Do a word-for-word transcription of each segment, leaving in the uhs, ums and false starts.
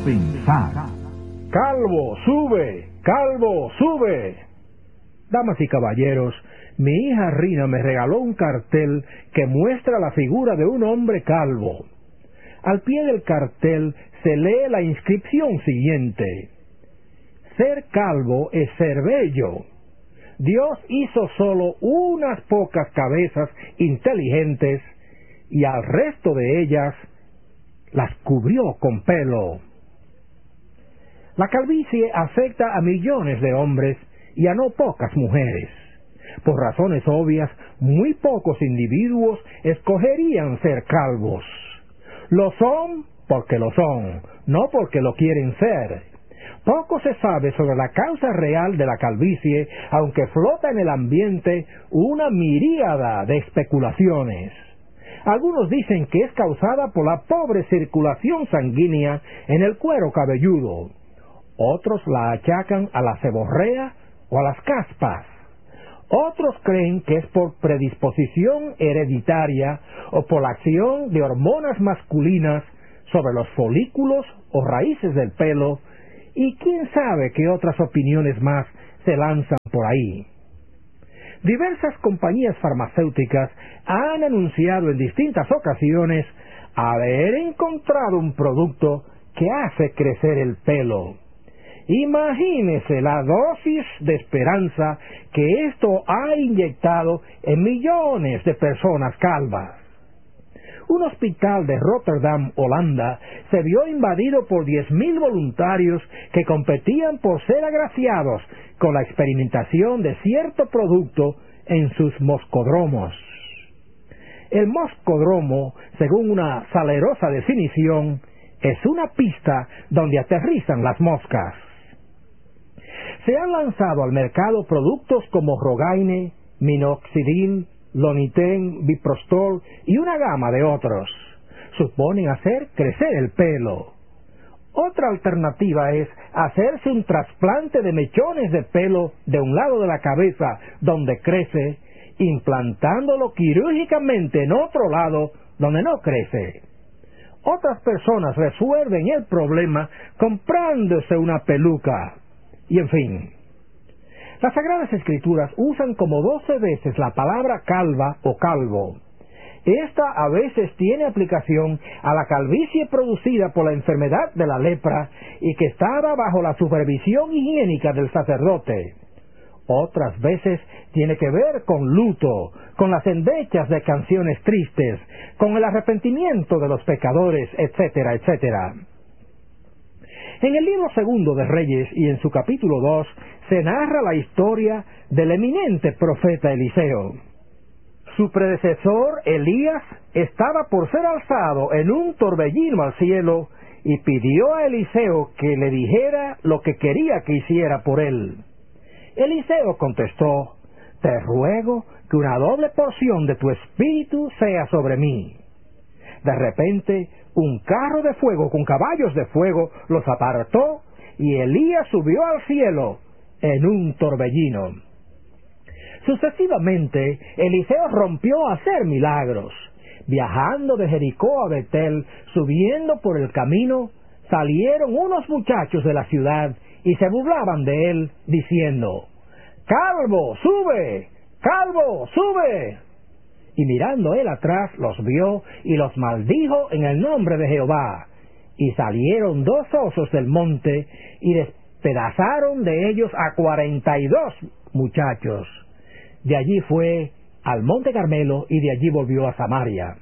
pensar. Calvo, sube, Calvo, sube. Damas y caballeros, mi hija Rina me regaló un cartel que muestra la figura de un hombre calvo. Al pie del cartel se lee la inscripción siguiente: ser calvo es ser bello. Dios hizo solo unas pocas cabezas inteligentes y al resto de ellas las cubrió con pelo. La calvicie afecta a millones de hombres y a no pocas mujeres. Por razones obvias, muy pocos individuos escogerían ser calvos. Lo son porque lo son, no porque lo quieren ser. Poco se sabe sobre la causa real de la calvicie, aunque flota en el ambiente una miríada de especulaciones. Algunos dicen que es causada por la pobre circulación sanguínea en el cuero cabelludo. Otros la achacan a la seborrea o a las caspas. Otros creen que es por predisposición hereditaria o por la acción de hormonas masculinas sobre los folículos o raíces del pelo, y quién sabe qué otras opiniones más se lanzan por ahí. Diversas compañías farmacéuticas han anunciado en distintas ocasiones haber encontrado un producto que hace crecer el pelo. Imagínese la dosis de esperanza que esto ha inyectado en millones de personas calvas. Un hospital de Rotterdam, Holanda, se vio invadido por diez mil voluntarios que competían por ser agraciados con la experimentación de cierto producto en sus moscodromos. El moscodromo, según una salerosa definición, es una pista donde aterrizan las moscas. Se han lanzado al mercado productos como Rogaine, Minoxidil, Loniten, Biprostol y una gama de otros. Suponen hacer crecer el pelo. Otra alternativa es hacerse un trasplante de mechones de pelo de un lado de la cabeza donde crece, implantándolo quirúrgicamente en otro lado donde no crece. Otras personas resuelven el problema comprándose una peluca. Y en fin, las Sagradas Escrituras usan como doce veces la palabra calva o calvo. Esta a veces tiene aplicación a la calvicie producida por la enfermedad de la lepra y que estaba bajo la supervisión higiénica del sacerdote. Otras veces tiene que ver con luto, con las endechas de canciones tristes, con el arrepentimiento de los pecadores, etcétera, etcétera. En el libro segundo de Reyes y en su capítulo dos se narra la historia del eminente profeta Eliseo. Su predecesor, Elías, estaba por ser alzado en un torbellino al cielo y pidió a Eliseo que le dijera lo que quería que hiciera por él. Eliseo contestó: te ruego que una doble porción de tu espíritu sea sobre mí. De repente, un carro de fuego con caballos de fuego los apartó y Elías subió al cielo en un torbellino. Sucesivamente, Eliseo rompió a hacer milagros. Viajando de Jericó a Betel, subiendo por el camino, salieron unos muchachos de la ciudad y se burlaban de él, diciendo: ¡Calvo, sube! ¡Calvo, sube! Y mirando él atrás, los vio y los maldijo en el nombre de Jehová. Y salieron dos osos del monte y despedazaron de ellos a cuarenta y dos muchachos. De allí fue al monte Carmelo y de allí volvió a Samaria.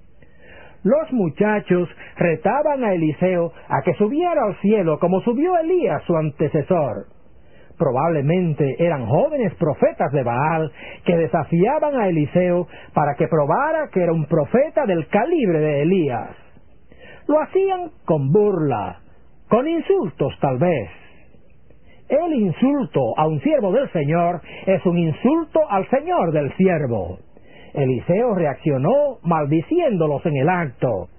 Los muchachos retaban a Eliseo a que subiera al cielo como subió Elías su antecesor. Probablemente eran jóvenes profetas de Baal que desafiaban a Eliseo para que probara que era un profeta del calibre de Elías. Lo hacían con burla, con insultos tal vez. El insulto a un siervo del Señor es un insulto al Señor del siervo. Eliseo reaccionó maldiciéndolos en el acto.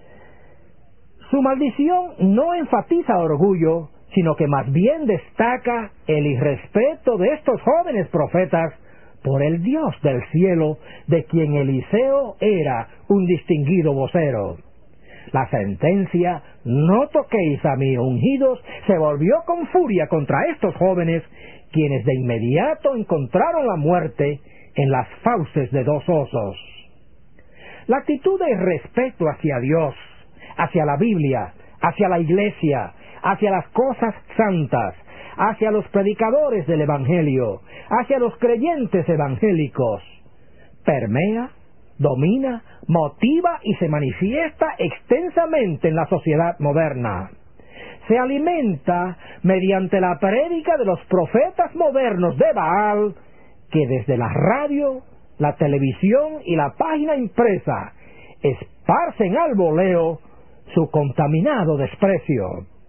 Su maldición no enfatiza orgullo, sino que más bien destaca el irrespeto de estos jóvenes profetas por el Dios del cielo, de quien Eliseo era un distinguido vocero. La sentencia No toquéis a mí, ungidos, se volvió con furia contra estos jóvenes, quienes de inmediato encontraron la muerte en las fauces de dos osos. La actitud de respeto hacia Dios, hacia la Biblia, hacia la Iglesia, hacia las cosas santas, hacia los predicadores del Evangelio, hacia los creyentes evangélicos, permea, domina, motiva y se manifiesta extensamente en la sociedad moderna. Se alimenta mediante la prédica de los profetas modernos de Baal, que desde la radio, la televisión y la página impresa esparcen al voleo su contaminado desprecio.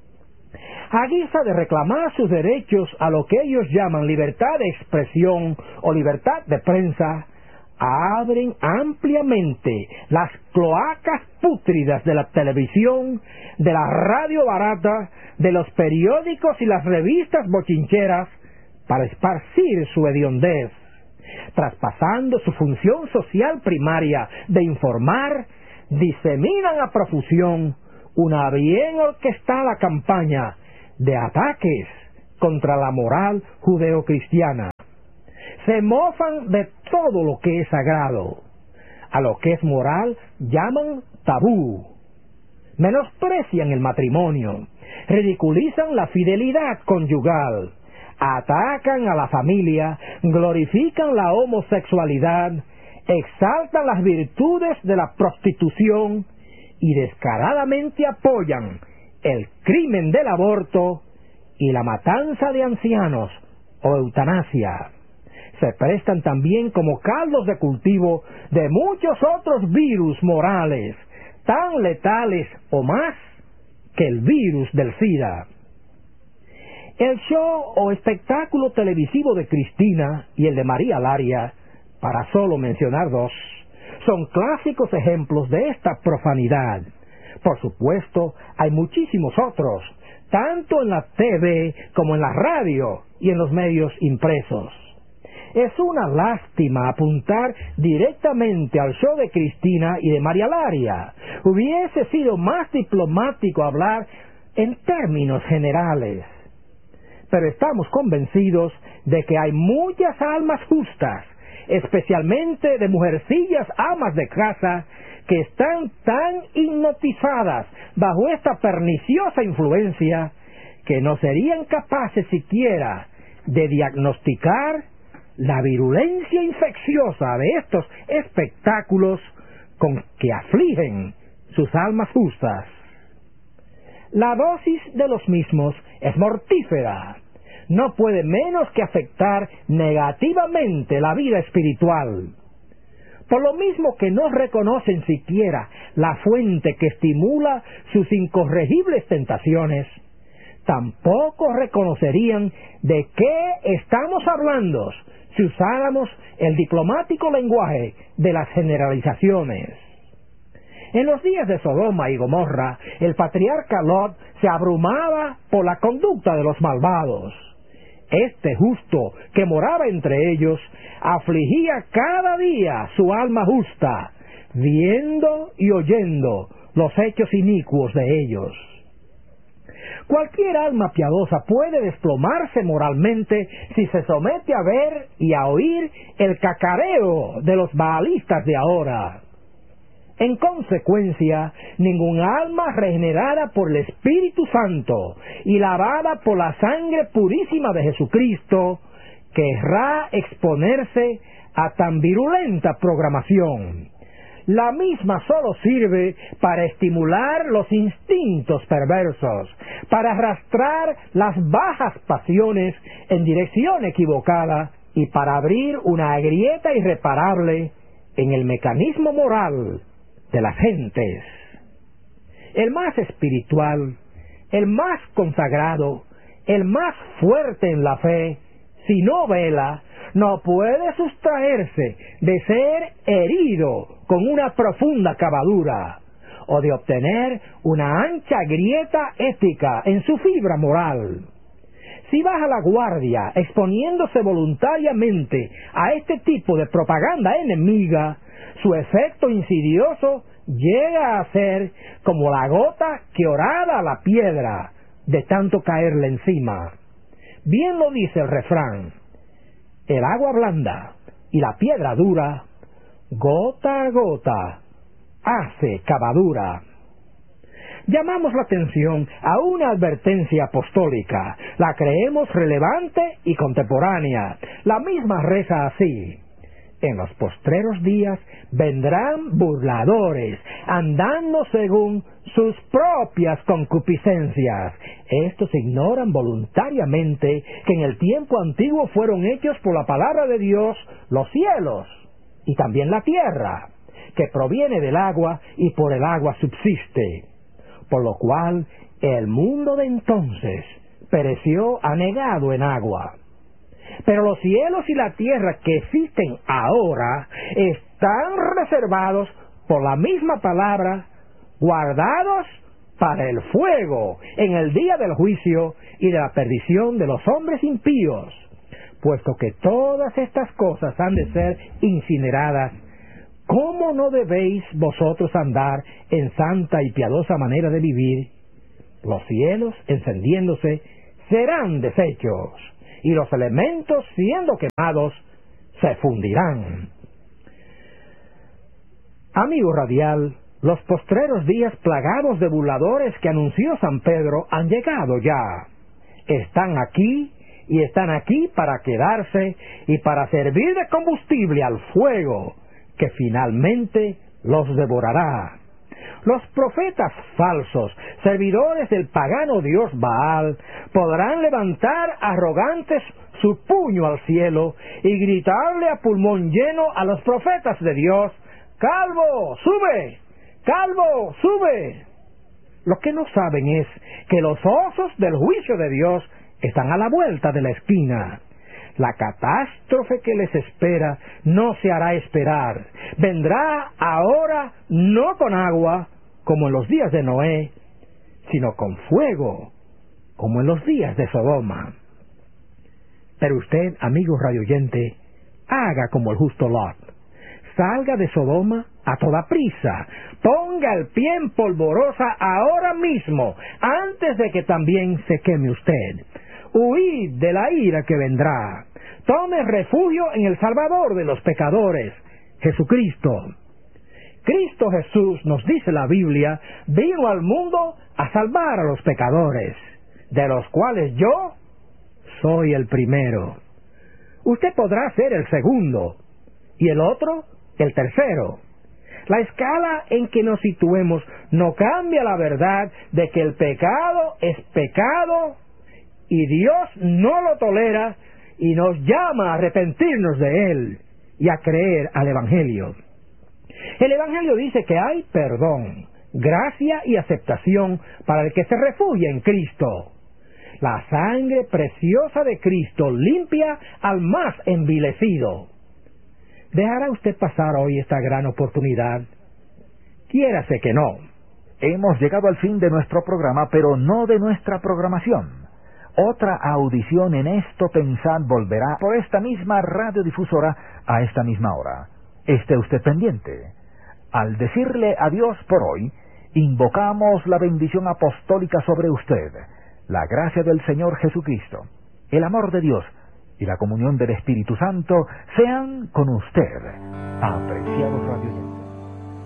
A guisa de reclamar sus derechos a lo que ellos llaman libertad de expresión o libertad de prensa, abren ampliamente las cloacas pútridas de la televisión, de la radio barata, de los periódicos y las revistas bochincheras para esparcir su hediondez, traspasando su función social primaria de informar, diseminan a profusión una bien orquestada campaña de ataques contra la moral judeocristiana. Se mofan de todo lo que es sagrado. A lo que es moral llaman tabú. Menosprecian el matrimonio, ridiculizan la fidelidad conyugal, atacan a la familia, glorifican la homosexualidad, exaltan las virtudes de la prostitución y descaradamente apoyan el crimen del aborto y la matanza de ancianos o eutanasia. Se prestan también como caldos de cultivo de muchos otros virus morales, tan letales o más que el virus del SIDA. El show o espectáculo televisivo de Cristina y el de María Laria, para solo mencionar dos, son clásicos ejemplos de esta profanidad. Por supuesto, hay muchísimos otros, tanto en la T V como en la radio y en los medios impresos. Es una lástima apuntar directamente al show de Cristina y de María Laria. Hubiese sido más diplomático hablar en términos generales. Pero estamos convencidos de que hay muchas almas justas, especialmente de mujercillas amas de casa, que están tan hipnotizadas bajo esta perniciosa influencia que no serían capaces siquiera de diagnosticar la virulencia infecciosa de estos espectáculos con que afligen sus almas justas. La dosis de los mismos es mortífera. No puede menos que afectar negativamente la vida espiritual. Por lo mismo que no reconocen siquiera la fuente que estimula sus incorregibles tentaciones, tampoco reconocerían de qué estamos hablando si usáramos el diplomático lenguaje de las generalizaciones. En los días de Sodoma y Gomorra, el patriarca Lot se abrumaba por la conducta de los malvados. Este justo que moraba entre ellos afligía cada día su alma justa, viendo y oyendo los hechos inicuos de ellos. Cualquier alma piadosa puede desplomarse moralmente si se somete a ver y a oír el cacareo de los baalistas de ahora. En consecuencia, ningún alma regenerada por el Espíritu Santo y lavada por la sangre purísima de Jesucristo querrá exponerse a tan virulenta programación. La misma solo sirve para estimular los instintos perversos, para arrastrar las bajas pasiones en dirección equivocada y para abrir una grieta irreparable en el mecanismo moral de las gentes. El más espiritual, el más consagrado, el más fuerte en la fe, si no vela, no puede sustraerse de ser herido con una profunda cavadura o de obtener una ancha grieta ética en su fibra moral. Si baja la guardia exponiéndose voluntariamente a este tipo de propaganda enemiga, su efecto insidioso llega a ser como la gota que horada la piedra de tanto caerle encima. Bien lo dice el refrán: el agua blanda y la piedra dura, gota a gota, hace cavadura. Llamamos la atención a una advertencia apostólica, la creemos relevante y contemporánea. La misma reza así: en los postreros días vendrán burladores, andando según sus propias concupiscencias. Estos ignoran voluntariamente que en el tiempo antiguo fueron hechos por la palabra de Dios los cielos y también la tierra, que proviene del agua y por el agua subsiste. Por lo cual el mundo de entonces pereció anegado en agua. Pero los cielos y la tierra que existen ahora están reservados por la misma palabra, guardados para el fuego en el día del juicio y de la perdición de los hombres impíos. Puesto que todas estas cosas han de ser incineradas, ¿cómo no debéis vosotros andar en santa y piadosa manera de vivir? Los cielos, encendiéndose, serán deshechos, y los elementos, siendo quemados, se fundirán. Amigo radial, los postreros días plagados de burladores que anunció San Pedro han llegado ya. Están aquí, y están aquí para quedarse y para servir de combustible al fuego que finalmente los devorará. Los profetas falsos, servidores del pagano dios Baal, podrán levantar arrogantes su puño al cielo y gritarle a pulmón lleno a los profetas de Dios: ¡Calvo, sube! ¡Calvo, sube! Lo que no saben es que los osos del juicio de Dios están a la vuelta de la esquina. La catástrofe que les espera no se hará esperar. Vendrá ahora no con agua, como en los días de Noé, sino con fuego, como en los días de Sodoma. Pero usted, amigo radioyente, haga como el justo Lot. Salga de Sodoma a toda prisa. Ponga el pie en polvorosa ahora mismo, antes de que también se queme usted. Huid de la ira que vendrá. Tome refugio en el Salvador de los pecadores, Jesucristo. Cristo Jesús, nos dice la Biblia, vino al mundo a salvar a los pecadores, de los cuales yo soy el primero. Usted podrá ser el segundo, y el otro el tercero. La escala en que nos situemos no cambia la verdad de que el pecado es pecado, y Dios no lo tolera y nos llama a arrepentirnos de él y a creer al Evangelio. El Evangelio dice que hay perdón, gracia y aceptación para el que se refugia en Cristo. La sangre preciosa de Cristo limpia al más envilecido. ¿Dejará usted pasar hoy esta gran oportunidad? Quiérase que no. Hemos llegado al fin de nuestro programa, pero no de nuestra programación. Otra audición en Esto Pensad volverá por esta misma radiodifusora a esta misma hora. Esté usted pendiente. Al decirle adiós por hoy, invocamos la bendición apostólica sobre usted, la gracia del Señor Jesucristo, el amor de Dios y la comunión del Espíritu Santo sean con usted, apreciados radioyentes.